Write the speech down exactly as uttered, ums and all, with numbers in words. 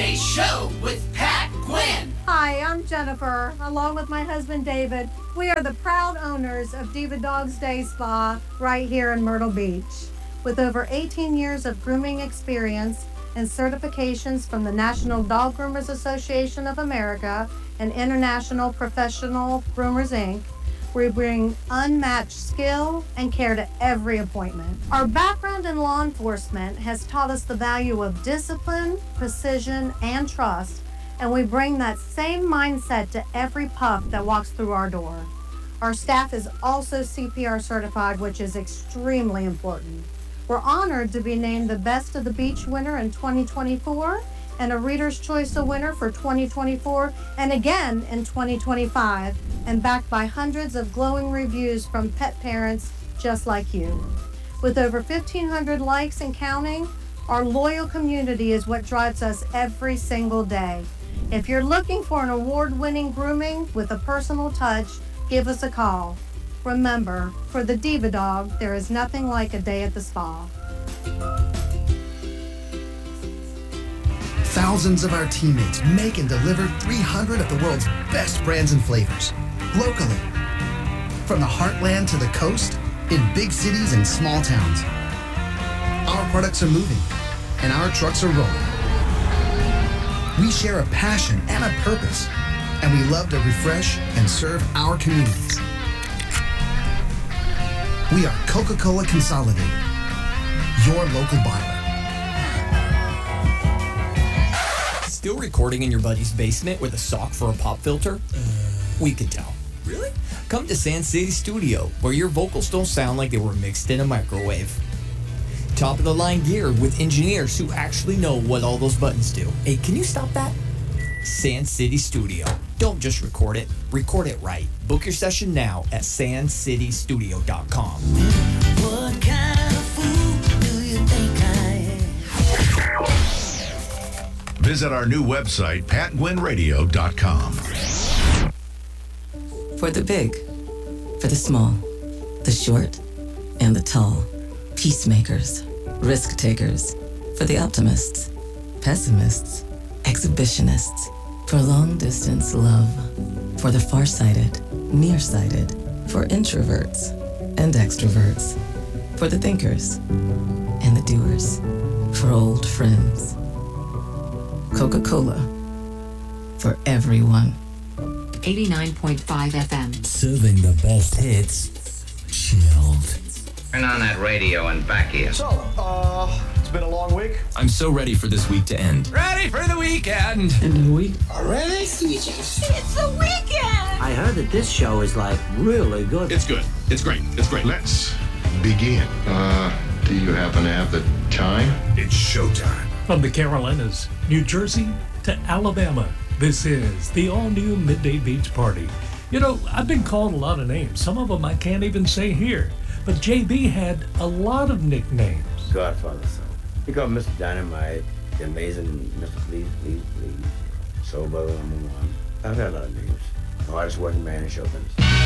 Day Show with Pat Gwynn. Hi, I'm Jennifer. Along with my husband David, we are the proud owners of Diva Dogs Day Spa right here in Myrtle Beach. With over eighteen years of grooming experience and certifications from the National Dog Groomers Association of America and International Professional Groomers Incorporated, we bring unmatched skill and care to every appointment. Our background in law enforcement has taught us the value of discipline, precision, and trust, and we bring that same mindset to every pup that walks through our door. Our staff is also C P R certified, which is extremely important. We're honored to be named the Best of the Beach winner in twenty twenty-four and a Reader's Choice winner for twenty twenty-four and again in twenty twenty-five, and backed by hundreds of glowing reviews from pet parents just like you. With over fifteen hundred likes and counting, our loyal community is what drives us every single day. If you're looking for an award-winning grooming with a personal touch, give us a call. Remember, for the Diva Dog, there is nothing like a day at the spa. Thousands of our teammates make and deliver three hundred of the world's best brands and flavors, locally. From the heartland to the coast, in big cities and small towns. Our products are moving, and our trucks are rolling. We share a passion and a purpose, and we love to refresh and serve our communities. We are Coca-Cola Consolidated, your local bottler. Still recording in your buddy's basement with a sock for a pop filter? Uh, we could tell. Really? Come to Sand City Studio, where your vocals don't sound like they were mixed in a microwave. Top of the line gear with engineers who actually know what all those buttons do. Hey, can you stop that? Sand City Studio. Don't just record it, record it right. Book your session now at sand city studio dot com. What kind of fool do you think I am? Visit our new website, pat gwynn radio dot com. For the big, for the small, the short, and the tall. Peacemakers, risk takers. For the optimists, pessimists, exhibitionists. For long-distance love. For the far-sighted, nearsighted. For introverts and extroverts. For the thinkers and the doers. For old friends. Coca-Cola. For everyone. eighty-nine point five F M. Serving the best hits. Chilled. Turn on that radio and back here. So, uh, it's been a long week. I'm so ready for this week to end. Ready for the weekend. End of the week. Already? It's the weekend! I heard that this show is, like, really good. It's good. It's great. It's great. Let's begin. Uh, do you happen to have the time? It's showtime. From the Carolinas, New Jersey to Alabama, this is the all-new Midday Beach Party. You know, I've been called a lot of names. Some of them I can't even say here. But J B had a lot of nicknames. Godfather, son. He called Mister Dynamite, the amazing Mister Please, Please, Please, Soul Brother number one. I've had a lot of names. The hardest working man in show business.